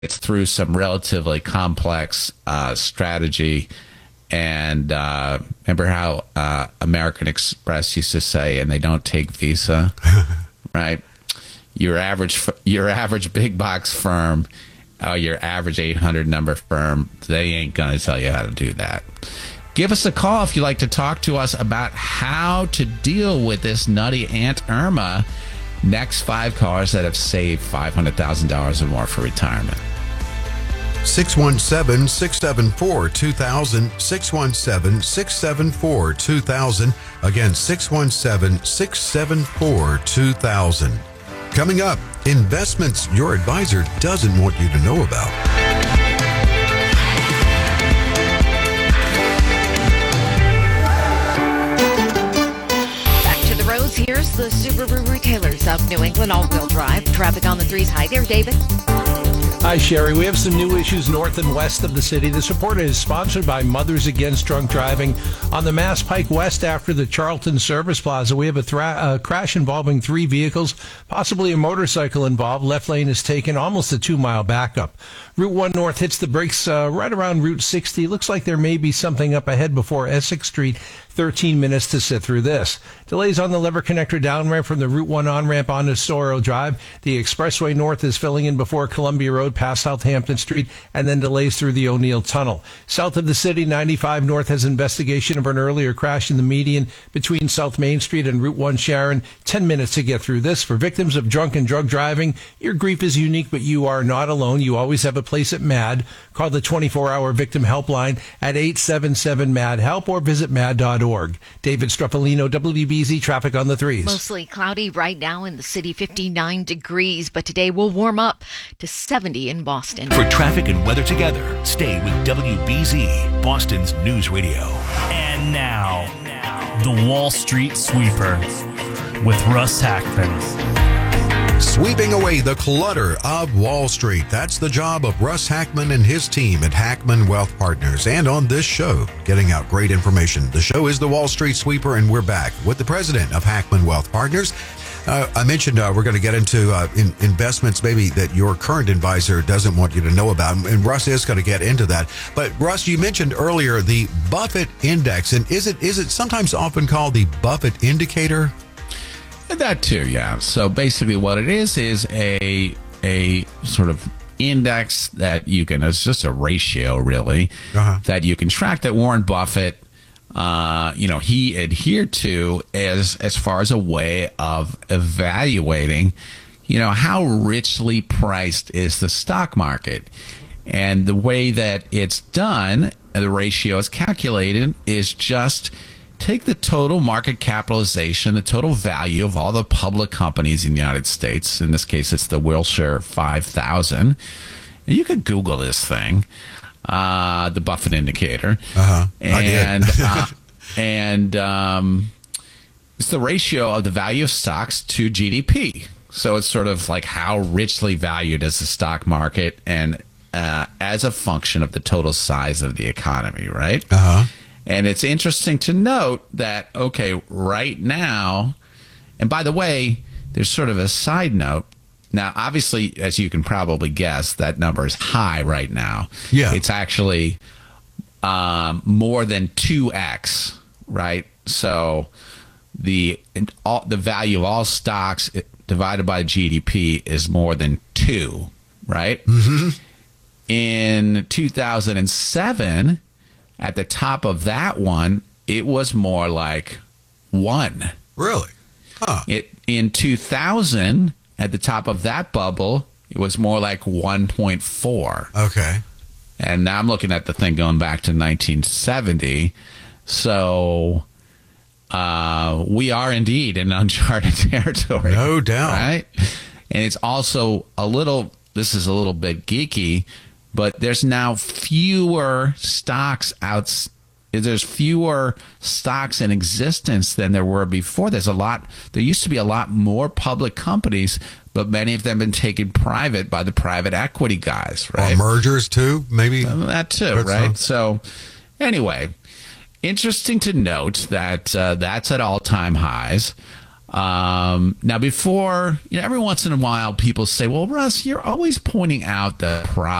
it's through some relatively complex strategy. And remember how American Express used to say, and they don't take Visa, right? Your average big box firm, your average 800 number firm, they ain't going to tell you how to do that. Give us a call if you'd like to talk to us about how to deal with this nutty Aunt Irma. Next 5 callers that have saved $500,000 or more for retirement. 617-674-2000, 617-674-2000. Again, 617-674-2000. Coming up, investments your advisor doesn't want you to know about. Here's the Subaru retailers of New England all-wheel drive. Traffic on the 3s. Hi there, David. Hi, Sherry. We have some new issues north and west of the city. This report is sponsored by Mothers Against Drunk Driving. On the Mass Pike West after the Charlton Service Plaza, we have a crash involving 3 vehicles, possibly a motorcycle involved. Left lane is taken, almost a 2-mile backup. Route 1 North hits the brakes right around Route 60. Looks like there may be something up ahead before Essex Street. 13 minutes to sit through this. Delays on the lever connector down ramp from the Route 1 on-ramp onto Sorrel Drive. The Expressway North is filling in before Columbia Road past Southampton Street, and then delays through the O'Neill Tunnel. South of the city, 95 North has investigation of an earlier crash in the median between South Main Street and Route 1 Sharon. 10 minutes to get through this. For victims of drunk and drug driving, your grief is unique, but you are not alone. You always have a place at MAD. Call the 24-hour victim helpline at 877-MAD-HELP or visit mad.org. David Struffolino, WBZ Traffic on the 3s. Mostly cloudy right now in the city, 59 degrees, but today will warm up to 70 in Boston. For traffic and weather together, stay with WBZ, Boston's news radio. And now, the Wall Street Sweeper with Russ Hackman. Sweeping away the clutter of Wall Street. That's the job of Russ Hackman and his team at Hackman Wealth Partners. And on this show, getting out great information. The show is the Wall Street Sweeper, and we're back with the president of Hackman Wealth Partners. I mentioned we're going to get into investments maybe that your current advisor doesn't want you to know about, and Russ is going to get into that. But Russ, you mentioned earlier the Buffett Index, and is it sometimes often called the Buffett Indicator? That too, yeah. So basically what it is a sort of index that you can, it's just a ratio really, that you can track that Warren Buffett, he adhered to as far as a way of evaluating, how richly priced is the stock market. And the way that it's done, the ratio is calculated, is just take the total market capitalization, the total value of all the public companies in the United States. In this case, it's the Wilshire 5000. And you could Google this thing, the Buffett Indicator. And it's the ratio of the value of stocks to GDP. So it's sort of like how richly valued is the stock market, and as a function of the total size of the economy, right? And it's interesting to note that, okay, right now, and by the way, there's sort of a side note. Now, obviously, as you can probably guess, that number is high right now. Yeah. It's actually more than 2x, right? So the value of all stocks divided by GDP is more than 2, right? Mm-hmm. In 2007... at the top of that one, it was more like 1. Really? Huh. In 2000, at the top of that bubble, it was more like 1.4. Okay. And now I'm looking at the thing going back to 1970. So we are indeed in uncharted territory. No doubt. Right? And it's also this is a little bit geeky, but there's now fewer stocks There's fewer stocks in existence than there were before. There used to be a lot more public companies, but many of them have been taken private by the private equity guys, right? Or mergers too, maybe? That too, right? So anyway, interesting to note that that's at all-time highs. Now, before, every once in a while, people say, well, Russ, you're always pointing out the